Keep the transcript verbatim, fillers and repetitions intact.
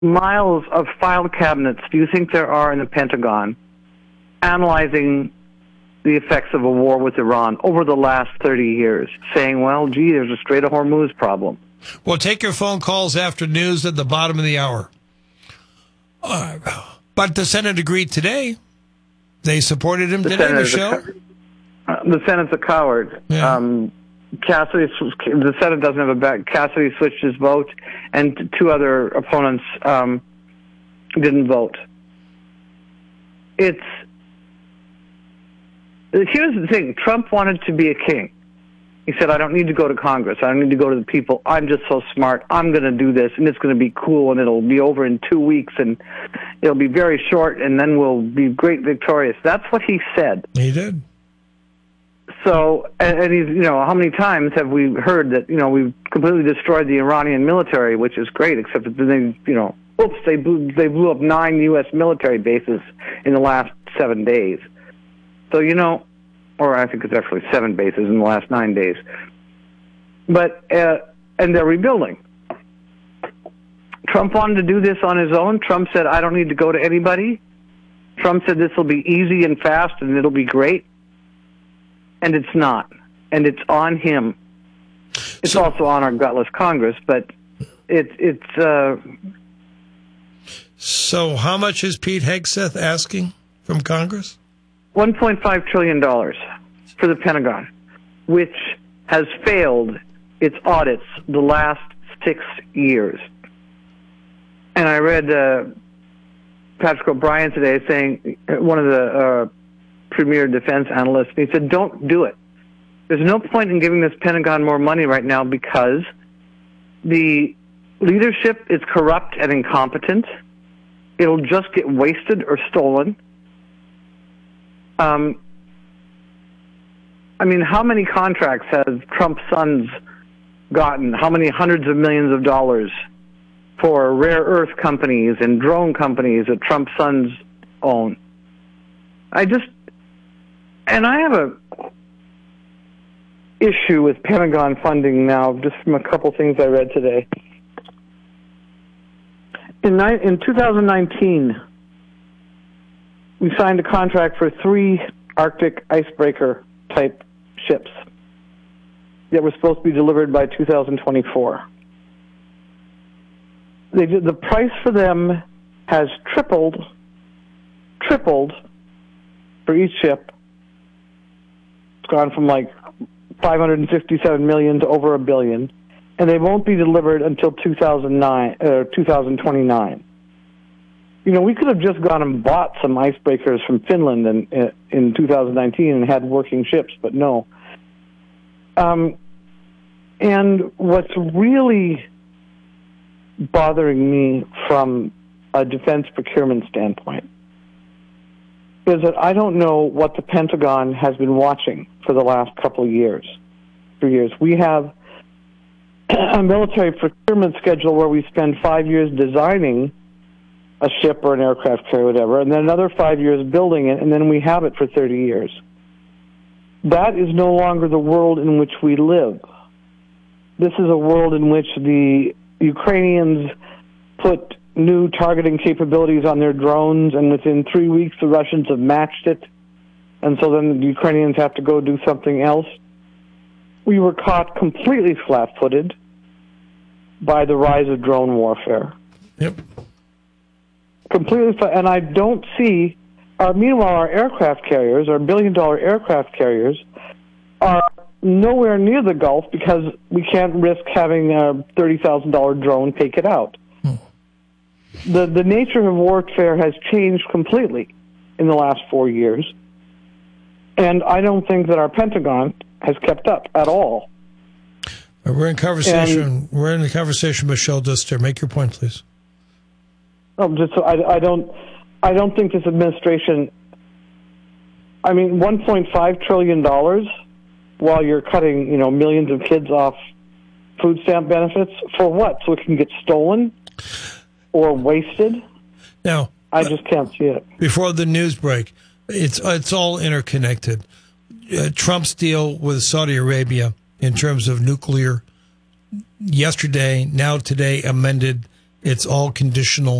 miles of file cabinets do you think there are in the Pentagon analyzing the effects of a war with Iran over the last thirty years, saying, well, gee, there's a Strait of Hormuz problem? Well, take your phone calls after news at the bottom of the hour. Uh, but the Senate agreed today. They supported him the today, Senate Michelle. A, uh, the Senate's a coward. Yeah. Um, Cassidy, the Senate doesn't have a back. Cassidy switched his vote, and two other opponents um, didn't vote. It's here's the thing: Trump wanted to be a king. He said, "I don't need to go to Congress. I don't need to go to the people. I'm just so smart. I'm going to do this, and it's going to be cool, and it'll be over in two weeks, and it'll be very short, and then we'll be great victorious." That's what he said. He did. So, and, and he's, you know, how many times have we heard that, you know, we've completely destroyed the Iranian military, which is great, except that they, you know, oops, they blew, they blew up nine U S military bases in the last seven days. So, you know, or I think it's actually seven bases in the last nine days. But, uh, and they're rebuilding. Trump wanted to do this on his own. Trump said, I don't need to go to anybody. Trump said this will be easy and fast and it'll be great. And it's not. And it's on him. It's so, also on our gutless Congress, but it, it's... Uh, so how much is Pete Hegseth asking from Congress? one point five trillion dollars for the Pentagon, which has failed its audits the last six years. And I read uh, Patrick O'Brien today saying, one of the uh, premier defense analysts, he said, don't do it. There's no point in giving this Pentagon more money right now because the leadership is corrupt and incompetent. It'll just get wasted or stolen. Um, I mean, how many contracts has Trump's sons gotten? How many hundreds of millions of dollars for rare earth companies and drone companies that Trump's sons own? I just, and I have a issue with Pentagon funding now, just from a couple things I read today. In, in two thousand nineteen, we signed a contract for three Arctic icebreaker-type ships that were supposed to be delivered by two thousand twenty-four. They did, the price for them has tripled, tripled for each ship. It's gone from like five hundred fifty-seven million dollars to over a billion, and they won't be delivered until two thousand nine, uh, two thousand twenty-nine. You know, we could have just gone and bought some icebreakers from Finland in, in two thousand nineteen and had working ships, but no. Um, and what's really bothering me from a defense procurement standpoint is that I don't know what the Pentagon has been watching for the last couple of years. For years, we have a military procurement schedule where we spend five years designing a ship or an aircraft carrier, whatever, and then another five years building it, and then we have it for thirty years. That is no longer the world in which we live. This is a world in which the Ukrainians put new targeting capabilities on their drones, and within three weeks the Russians have matched it, and so then the Ukrainians have to go do something else. We were caught completely flat-footed by the rise of drone warfare. Yep. Completely, and I don't see. Uh, meanwhile, our aircraft carriers, our billion-dollar aircraft carriers, are nowhere near the Gulf because we can't risk having a thirty thousand dollar drone take it out. Hmm. The the nature of warfare has changed completely in the last four years, and I don't think that our Pentagon has kept up at all. We're in conversation. And, we're in the conversation, Michelle Duster. Make your point, please. Oh, just so I, I don't. I don't think this administration. I mean, one point five trillion dollars, while you're cutting, you know, millions of kids off food stamp benefits for what? So it can get stolen or wasted. Now, I just can't see it. Before the news break, it's it's all interconnected. Uh, Trump's deal with Saudi Arabia in terms of nuclear, yesterday, now today, amended It's all conditional